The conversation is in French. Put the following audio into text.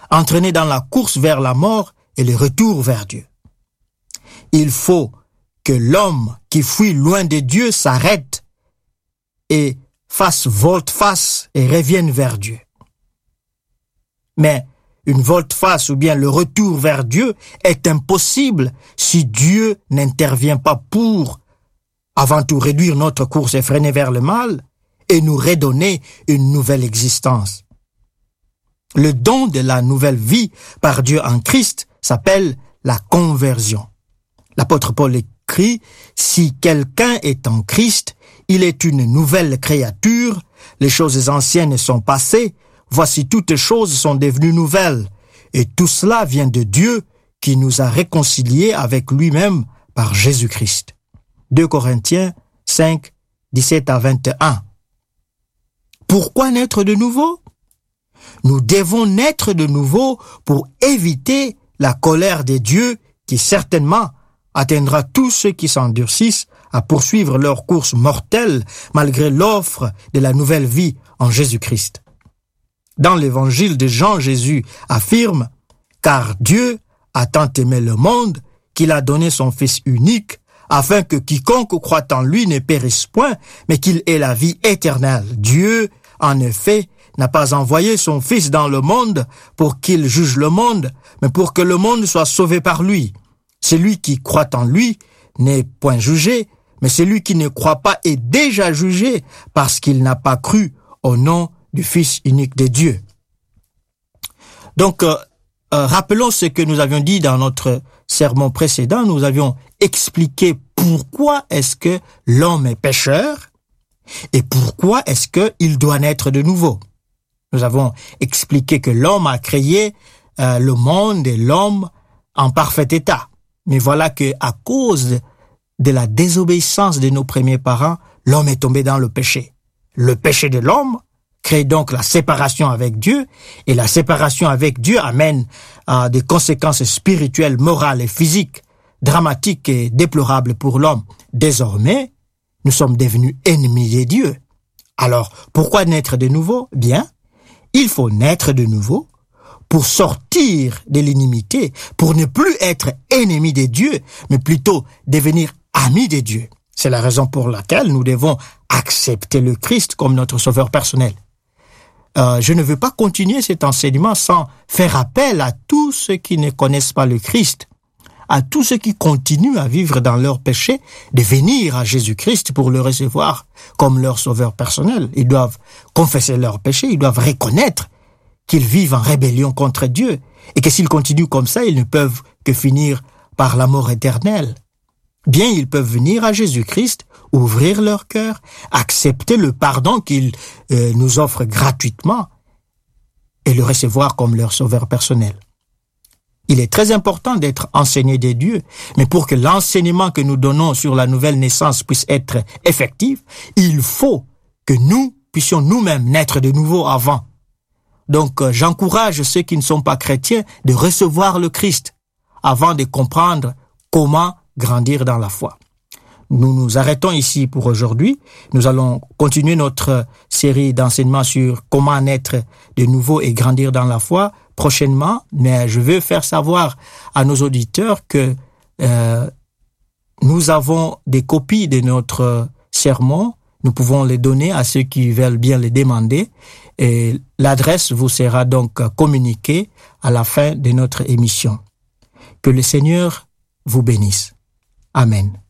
entraîné dans la course vers la mort et le retour vers Dieu. Il faut que l'homme qui fuit loin de Dieu s'arrête et fasse volte-face et revienne vers Dieu. Mais une volte-face ou bien le retour vers Dieu est impossible si Dieu n'intervient pas pour, avant tout, réduire notre course effrénée vers le mal et nous redonner une nouvelle existence. Le don de la nouvelle vie par Dieu en Christ s'appelle la conversion. L'apôtre Paul écrit « Si quelqu'un est en Christ, il est une nouvelle créature, les choses anciennes sont passées, voici toutes choses sont devenues nouvelles. Et tout cela vient de Dieu qui nous a réconciliés avec lui-même par Jésus-Christ. » 2 Corinthiens 5, 17 à 21. Pourquoi naître de nouveau? Nous devons naître de nouveau pour éviter la colère de Dieu qui certainement atteindra tous ceux qui s'endurcissent à poursuivre leur course mortelle malgré l'offre de la nouvelle vie en Jésus-Christ. Dans l'évangile de Jean, Jésus affirme « Car Dieu a tant aimé le monde qu'il a donné son Fils unique afin que quiconque croit en lui ne périsse point, mais qu'il ait la vie éternelle. Dieu, en effet, n'a pas envoyé son Fils dans le monde pour qu'il juge le monde, mais pour que le monde soit sauvé par lui. Celui qui croit en lui n'est point jugé, mais celui qui ne croit pas est déjà jugé parce qu'il n'a pas cru au nom du Fils unique de Dieu. » Donc, rappelons ce que nous avions dit dans notre sermon précédent. Nous avions expliqué pourquoi est-ce que l'homme est pécheur et pourquoi est-ce qu'il doit naître de nouveau. Nous avons expliqué que l'homme a créé le monde et l'homme en parfait état. Mais voilà que à cause de la désobéissance de nos premiers parents, l'homme est tombé dans le péché. Le péché de l'homme crée donc la séparation avec Dieu, et la séparation avec Dieu amène à des conséquences spirituelles, morales et physiques dramatiques et déplorables pour l'homme. Désormais, nous sommes devenus ennemis de Dieu. Alors, pourquoi naître de nouveau? Bien, il faut naître de nouveau pour sortir de l'inimité, pour ne plus être ennemi de Dieu, mais plutôt devenir ami de Dieu. C'est la raison pour laquelle nous devons accepter le Christ comme notre sauveur personnel. Je ne veux pas continuer cet enseignement sans faire appel à tous ceux qui ne connaissent pas le Christ, à tous ceux qui continuent à vivre dans leur péché, de venir à Jésus-Christ pour le recevoir comme leur sauveur personnel. Ils doivent confesser leurs péchés, ils doivent reconnaître qu'ils vivent en rébellion contre Dieu et que s'ils continuent comme ça, ils ne peuvent que finir par la mort éternelle. Bien, ils peuvent venir à Jésus-Christ, ouvrir leur cœur, accepter le pardon qu'il nous offre gratuitement et le recevoir comme leur sauveur personnel. Il est très important d'être enseigné de Dieu, mais pour que l'enseignement que nous donnons sur la nouvelle naissance puisse être effectif, il faut que nous puissions nous-mêmes naître de nouveau avant. Donc, j'encourage ceux qui ne sont pas chrétiens de recevoir le Christ avant de comprendre comment grandir dans la foi. Nous nous arrêtons ici pour aujourd'hui. Nous allons continuer notre série d'enseignements sur comment naître de nouveau et grandir dans la foi prochainement, mais je veux faire savoir à nos auditeurs que nous avons des copies de notre sermon. Nous pouvons les donner à ceux qui veulent bien les demander et l'adresse vous sera donc communiquée à la fin de notre émission. Que le Seigneur vous bénisse. Amen.